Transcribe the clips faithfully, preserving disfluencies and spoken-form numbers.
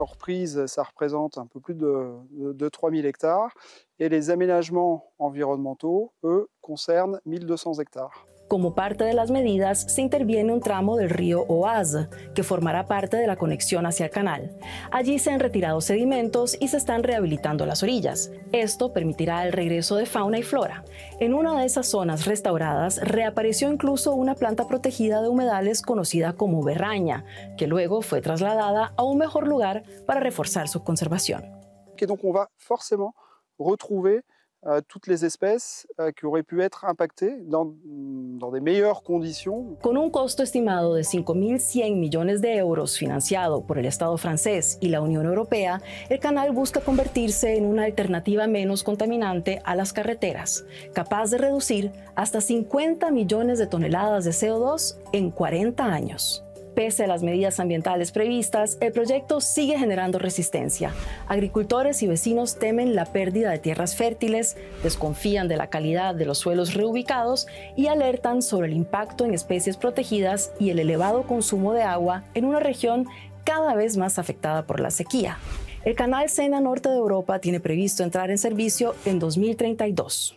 Hors prise, ça représente un peu plus de, de, de trois mille hectares et les aménagements environnementaux, eux, concernent mille deux cents hectares. Como parte de las medidas, se interviene un tramo del río Oise, que formará parte de la conexión hacia el canal. Allí se han retirado sedimentos y se están rehabilitando las orillas. Esto permitirá el regreso de fauna y flora. En una de esas zonas restauradas reapareció incluso una planta protegida de humedales conocida como berraña, que luego fue trasladada a un mejor lugar para reforzar su conservación. Et donc on va forcément retrouver Euh, toutes les espèces euh, qui auraient pu être impactées dans, dans des meilleures conditions. Con un costo estimado de cinco mil cien millones de euros financiado por el Estado francés y la Unión Europea, el canal busca convertirse en una alternativa menos contaminante a las carreteras, capaz de reducir hasta cincuenta millones de toneladas de C O dos en cuarenta años. Pese a las medidas ambientales previstas, el proyecto sigue generando resistencia. Agricultores y vecinos temen la pérdida de tierras fértiles, desconfían de la calidad de los suelos reubicados y alertan sobre el impacto en especies protegidas y el elevado consumo de agua en una región cada vez más afectada por la sequía. El canal Sena Norte de Europa tiene previsto entrar en servicio en dos mil treinta y dos.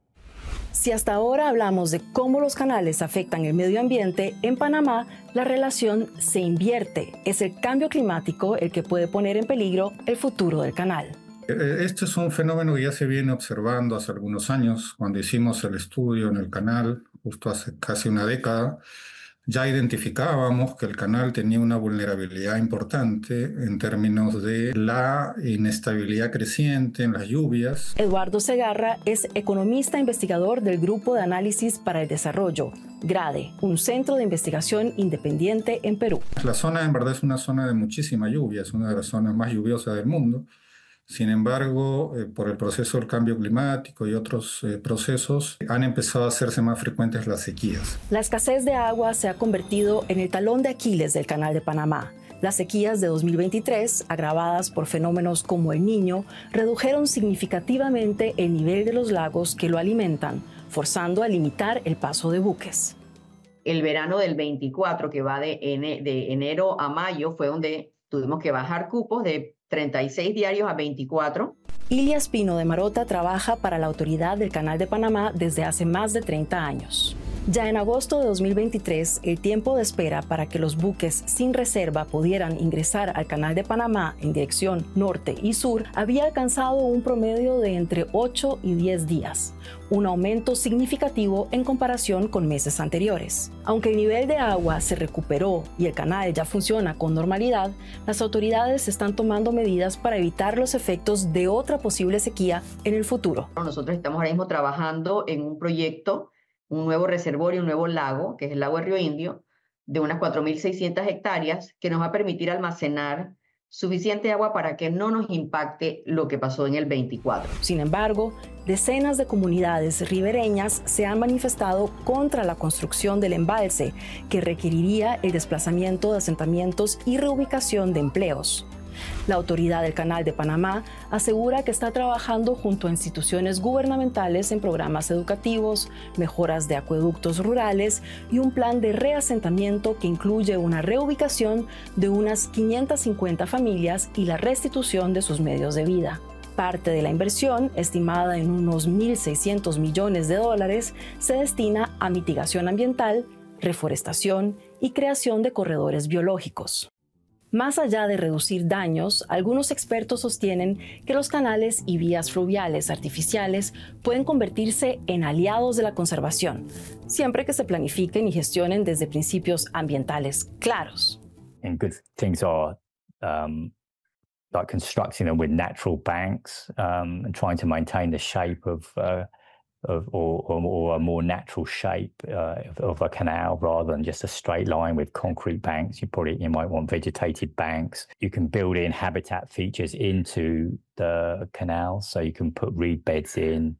Si hasta ahora hablamos de cómo los canales afectan el medio ambiente, en Panamá la relación se invierte. Es el cambio climático el que puede poner en peligro el futuro del canal. Este es un fenómeno que ya se viene observando hace algunos años. Cuando hicimos el estudio en el canal, justo hace casi una década, ya identificábamos que el canal tenía una vulnerabilidad importante en términos de la inestabilidad creciente en las lluvias. Eduardo Segarra es economista investigador del Grupo de Análisis para el Desarrollo, GRADE, un centro de investigación independiente en Perú. La zona en verdad es una zona de muchísima lluvia, es una de las zonas más lluviosas del mundo. Sin embargo, eh, por el proceso del cambio climático y otros eh, procesos, han empezado a hacerse más frecuentes las sequías. La escasez de agua se ha convertido en el talón de Aquiles del Canal de Panamá. Las sequías de dos mil veintitrés, agravadas por fenómenos como el Niño, redujeron significativamente el nivel de los lagos que lo alimentan, forzando a limitar el paso de buques. El verano del veinticuatro, que va de, ene de enero a mayo, fue donde tuvimos que bajar cupos de treinta y seis diarios a veinticuatro. Ilia Espino de Marota trabaja para la Autoridad del Canal de Panamá desde hace más de treinta años. Ya en agosto de dos mil veintitrés, el tiempo de espera para que los buques sin reserva pudieran ingresar al Canal de Panamá en dirección norte y sur había alcanzado un promedio de entre ocho y diez días, un aumento significativo en comparación con meses anteriores. Aunque el nivel de agua se recuperó y el canal ya funciona con normalidad, las autoridades están tomando medidas para evitar los efectos de otra posible sequía en el futuro. Nosotros estamos ahora mismo trabajando en un proyecto, un nuevo reservorio, un nuevo lago, que es el lago de Río Indio, de unas cuatro mil seiscientas hectáreas, que nos va a permitir almacenar suficiente agua para que no nos impacte lo que pasó en el veinticuatro. Sin embargo, decenas de comunidades ribereñas se han manifestado contra la construcción del embalse, que requeriría el desplazamiento de asentamientos y reubicación de empleos. La Autoridad del Canal de Panamá asegura que está trabajando junto a instituciones gubernamentales en programas educativos, mejoras de acueductos rurales y un plan de reasentamiento que incluye una reubicación de unas quinientas cincuenta familias y la restitución de sus medios de vida. Parte de la inversión, estimada en unos mil seiscientos millones de dólares, se destina a mitigación ambiental, reforestación y creación de corredores biológicos. Más allá de reducir daños, algunos expertos sostienen que los canales y vías fluviales artificiales pueden convertirse en aliados de la conservación, siempre que se planifiquen y gestionen desde principios ambientales claros. And good things are um, like constructing them with natural banks um, and trying to maintain the shape of uh, Of, or, or a more natural shape uh, of, of a canal rather than just a straight line with concrete banks. You probably you might want vegetated banks. You can build in habitat features into the canal, so you can put reed beds in,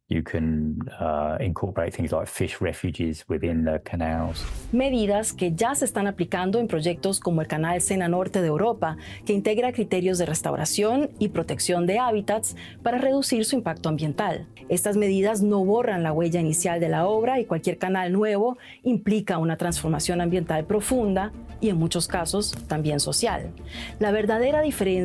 You can uh, incorporate things like fish refuges within the canals. Medidas que ya se están aplicando en proyectos como el Canal Sena Norte de Europa, que integra criterios de restauración y protección de hábitats para reducir su impacto ambiental. Estas medidas no borran la huella inicial de la obra y cualquier canal nuevo implica una transformación ambiental profunda y en muchos casos también social. La verdadera diferencia